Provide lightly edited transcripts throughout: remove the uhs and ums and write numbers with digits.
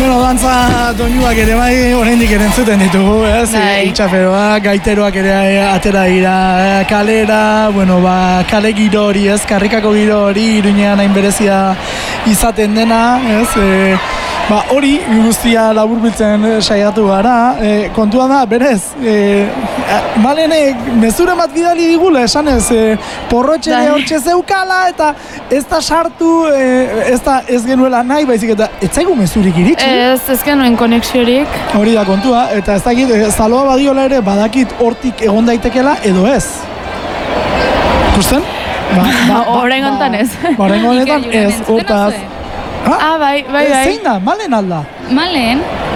Bueno, dantza doinuak ere bai, oraindik ere entzuten ditugu, ez? Itxaferoak, gaiteroak ere atera dira kalera, bueno, kale giro hori, ez? Karrikako giro hori, Iruñean hain berezia izaten dena, ez? Hori guztia laburbiltzen saiatu gara, kontua da, berez, Malenek mezuren bat bidali digula, esanez, porrotxere hortxe zeukala, eta ez da sartu, ez genuela nahi, baizik, eta ez zaigu mezurik iritsi? Ez genuen konexiorik. Hori da kontua, eta ez dakit, Zaloa badiola ere, badakit hortik egon daitekela, edo ez? Ikusten? Orain gontan ez. Orain gontan ez, hortaz. Bai. Zein da, Malen alda? Malen?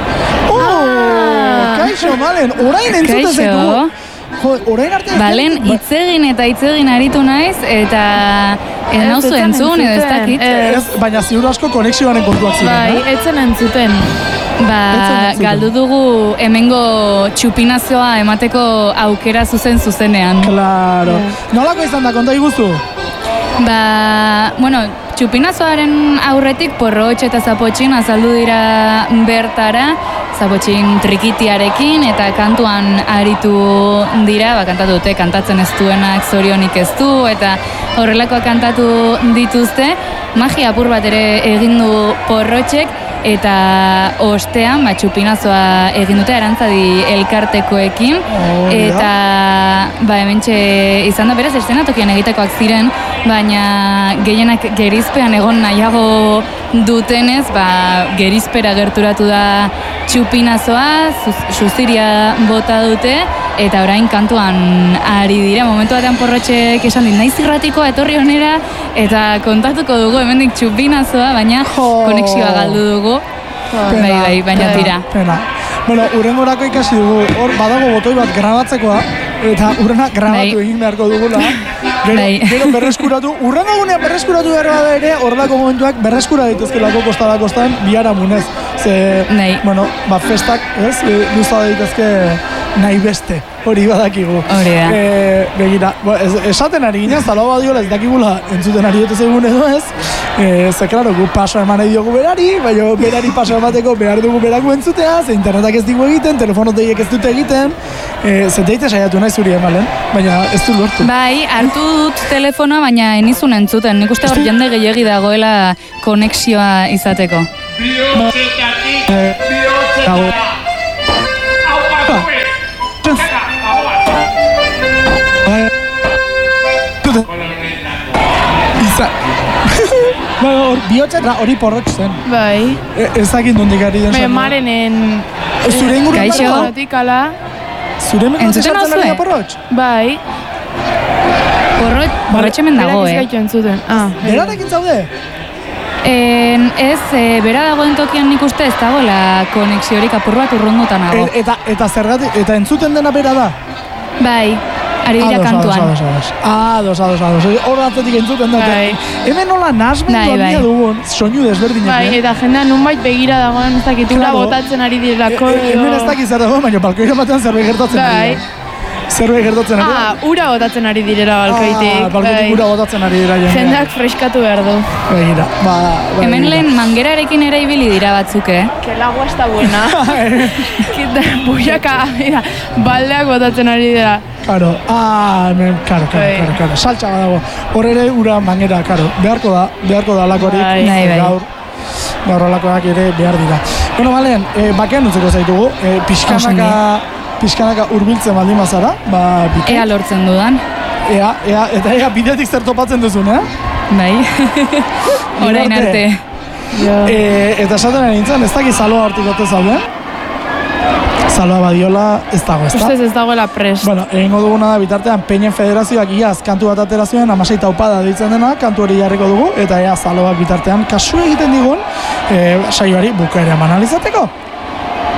Kaixo, Malen, orain entzuten zaitu. Orain arte... Balen, itzegin eta itzegin aritu naiz, eta ez nauzu entzun, edo ez dakit. Baina ziur asko konexioaren kontuak ziren, Bai, etzen entzuten. Galdu dugu hemengo txupinazioa emateko aukera zuzenean. Claro. Nolako izan da, konta iguzu? Bueno, txupinazoaren aurretik porrotx eta zapotxin azaldu dira bertara, zapotxin trikitiarekin eta kantuan aritu dira, kantatu dute, kantatzen ez duenak zorionik ez du, eta horrelakoak kantatu dituzte, magia apur bat ere egin du porrotxek, eta ostean txupinazoa egin dute Arantzadi elkartekoekin, eta hementxe izan da berez eszenatokian egitekoak ziren, baina gehienak gerizpean egon nahiago dutenez, gerizpera gerturatu da txupinazoa, suziria bota dute, eta orain kantuan ari dira. Momentu batean porrotxek esan dit, naiz irratikoa etorri honera, eta kontatuko dugu hemendik txupinazoa, baina konexioa galdu dugu. Baina tira. Bueno, urrengorako ikasi dugu, hor badago botoi bat grabatzekoa, eta urrena grabatu egin beharko dugula. Gero berreskuratu, urrengo gunean berreskuratu behar bada ere, horrelako momentuak berreskura dituzkelako kostan, biharamunez. Bueno, festak, ez, luza daitezke nahi beste, hori badakigu. Hori da. Begira, esaten ari ginen, Zaloa badiola ez dakigula entzuten ari dut egun edo ez, ze, klaro, gu paso eman nahi diogu berari, baina berari paso emateko behar dugu berako entzutea, ze internetak ez digu egiten, telefonoteiek ez dute egiten, ze deite saiatu nahi zuri emalen, baina ez du lortu. Bai, hartu dut telefonoa, baina enizun entzuten, nik uste hor jende gehiagi dagoela konexioa izateko. Bihotxetra hori porrotx zen. Bai. Ez dakit nondik ari den zen. Marenen... Zure inguruen berrotik. Zure inguruen sartzen ari da porrotx? Bai. Porrotx hemen dago, Berak ez gaitu entzuten. Berarekin zaude? Ez, bera dagoen tokian nik uste ez dagoela konexiorik apur bat urrundutan nago. Eta zergatik, eta entzuten dena bera da? Bai, ari dira kantuan. Ados. Hor atzetik entzuten dute. Hemen nola nasmendu handia dugun, soinu desberdinak. Bai, eta jendea nunbait begira dagoen ez dakit ura botatzen ari direlako. Hemen ez dakit zer dagoen, baina balkoira batean zerbait gertatzen ari dira. Zerbait gertatzen ari dira? Ura botatzen ari direla balkoitik. Balkoitik ura botatzen ari dira jendea. Jendeak freskatu behar du. Begira, hemen lehen mangerarekin ere ibili dira batzuk, Que el agua está buena. Buiaka, baldeak botatzen ari dira. Karo, hemen, karo, saltxa badago. Hor ere ura mangera, karo, beharko da alakorik. Gaur alakoak ere behar dira. Bueno, balen, bakean utzeko zaitugu, pixkanaka urbiltzen baldin bazara, Ea lortzen dudan. Eta bidetik zer topatzen duzun, Bai, orain arte. Eta esaten ari nintzen, ez dakit Zaloa hortik gote zauden? Zaloa badiola ez dago, ez da? Ustez ez dagoela prest. Bueno, egingo duguna da bitartean Peñen Federazioak iaz kantu bat aterazioen, 16 taupada deitzen dena, kantu hori jarriko dugu, eta Zaloa bitartean kasu egiten digun, saioari bukaera eman alizateko.